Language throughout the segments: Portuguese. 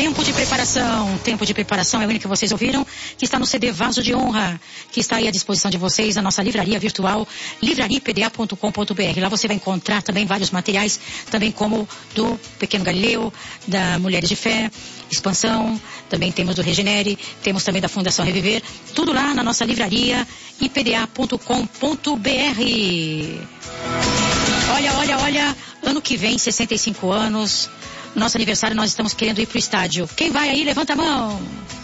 Tempo de preparação é o hino que vocês ouviram, que está no CD Vaso de Honra, que está aí à disposição de vocês, a nossa livraria virtual, livrariapda.com.br. Lá você vai encontrar também vários materiais, também como do Pequeno Galileu, da Mulheres de Fé, Expansão, também temos do Regenere, temos também da Fundação Reviver, tudo lá na nossa livraria, ipda.com.br. Olha, ano que vem, 65 anos, nosso aniversário, nós estamos querendo ir pro estádio. Quem vai aí, levanta a mão.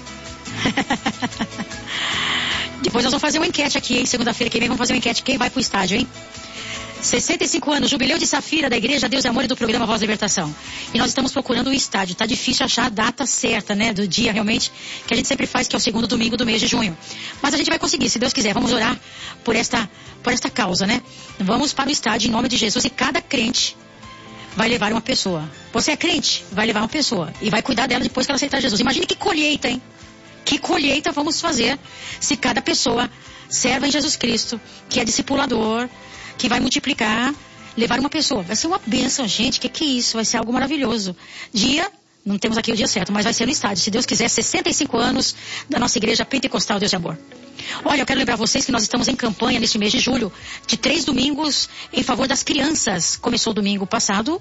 Depois nós vamos fazer uma enquete aqui, hein? Segunda-feira que vem vamos fazer uma enquete. Quem vai pro estádio, hein? 65 anos, jubileu de Safira da Igreja Deus e Amor e do programa Voz da Libertação. E nós estamos procurando o estádio. Tá difícil achar a data certa, né? Do dia realmente que a gente sempre faz, que é o segundo domingo do mês de junho. Mas a gente vai conseguir, se Deus quiser. Vamos orar por esta causa, né? Vamos para o estádio em nome de Jesus, e cada crente vai levar uma pessoa. Você é crente? Vai levar uma pessoa. E vai cuidar dela depois que ela aceitar Jesus. Imagine que colheita, hein? Que colheita vamos fazer se cada pessoa serva em Jesus Cristo, que é discipulador, que vai multiplicar, levar uma pessoa. Vai ser uma bênção, gente. Que é isso? Vai ser algo maravilhoso. Dia, não temos aqui o dia certo, mas vai ser no estádio. Se Deus quiser, 65 anos da nossa igreja pentecostal Deus de Amor. Olha, eu quero lembrar vocês que nós estamos em campanha neste mês de julho, de 3 domingos em favor das crianças. Começou domingo passado,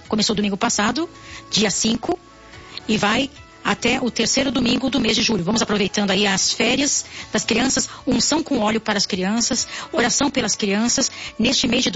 dia 5, e vai até o 3º domingo do mês de julho. Vamos aproveitando aí as férias das crianças, unção com óleo para as crianças, oração pelas crianças. Neste mês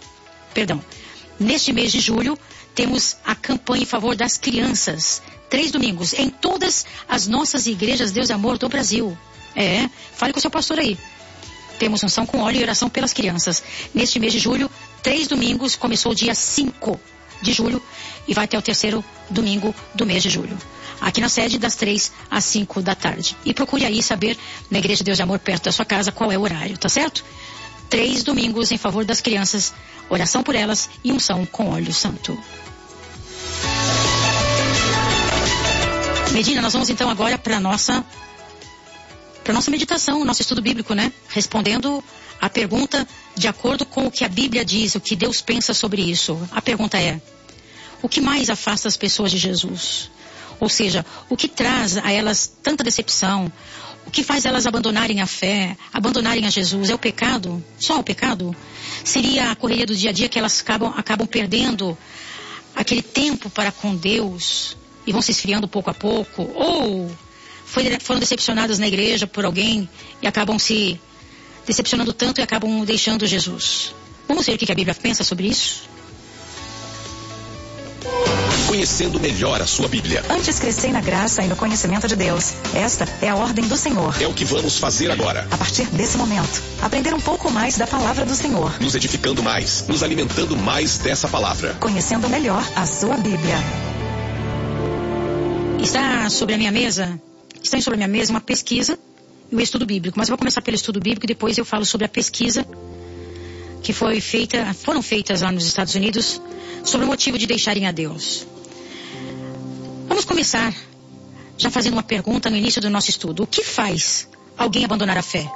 de julho, temos a campanha em favor das crianças. 3 domingos em todas as nossas igrejas Deus e Amor do Brasil. Fale com o seu pastor aí. Temos unção com óleo e oração pelas crianças. Neste mês de julho, 3 domingos, começou dia 5 de julho e vai até o 3º domingo do mês de julho. Aqui na sede, das 3 às 5 da tarde. E procure aí saber, na Igreja Deus de Amor, perto da sua casa, qual é o horário, tá certo? 3 domingos em favor das crianças, oração por elas e unção com óleo santo. Medina, nós vamos então agora para nossa meditação, nosso estudo bíblico, né? Respondendo a pergunta de acordo com o que a Bíblia diz, o que Deus pensa sobre isso. A pergunta é: o que mais afasta as pessoas de Jesus? Ou seja, o que traz a elas tanta decepção? O que faz elas abandonarem a fé, abandonarem a Jesus? É o pecado? Só o pecado? Seria a correria do dia a dia que elas acabam perdendo aquele tempo para com Deus e vão se esfriando pouco a pouco? Ou foram decepcionadas na igreja por alguém e acabam se decepcionando tanto e acabam deixando Jesus? Vamos ver o que a Bíblia pensa sobre isso? Conhecendo melhor a sua Bíblia. Antes crescei na graça e no conhecimento de Deus. Esta é a ordem do Senhor. É o que vamos fazer agora. A partir desse momento, aprender um pouco mais da palavra do Senhor. Nos edificando mais, nos alimentando mais dessa palavra. Conhecendo melhor a sua Bíblia. Está sobre a minha mesa uma pesquisa e o estudo bíblico. Mas eu vou começar pelo estudo bíblico e depois eu falo sobre a pesquisa que foram feitas lá nos Estados Unidos sobre o motivo de deixarem a Deus. Vamos começar já fazendo uma pergunta no início do nosso estudo. O que faz alguém abandonar a fé?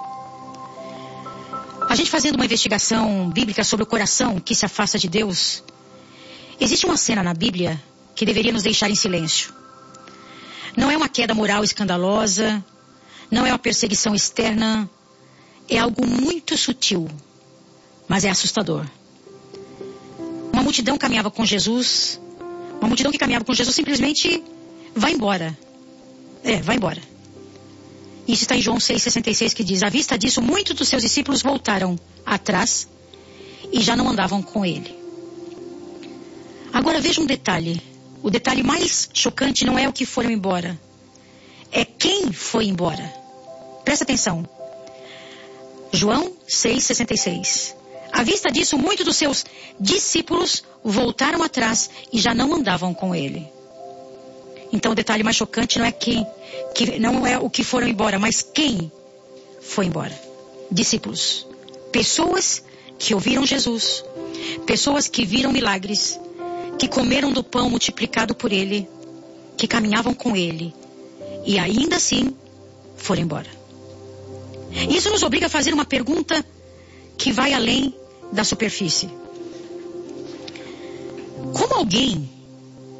A gente fazendo uma investigação bíblica sobre o coração que se afasta de Deus, existe uma cena na Bíblia que deveria nos deixar em silêncio. Não é uma queda moral escandalosa, não é uma perseguição externa, é algo muito sutil, mas é assustador. Uma multidão caminhava com Jesus, simplesmente vai embora. Vai embora. Isso está em João 6,66, que diz: à vista disso, muitos dos seus discípulos voltaram atrás e já não andavam com ele. Agora veja um detalhe. O detalhe mais chocante não é o que foram embora, é quem foi embora. Presta atenção. João 6,66. À vista disso, muitos dos seus discípulos voltaram atrás e já não andavam com ele. Então o detalhe mais chocante não é não é o que foram embora, mas quem foi embora. Discípulos. Pessoas que ouviram Jesus. Pessoas que viram milagres. Que comeram do pão multiplicado por ele. Que caminhavam com ele. E ainda assim foram embora. Isso nos obriga a fazer uma pergunta que vai além da superfície. Como alguém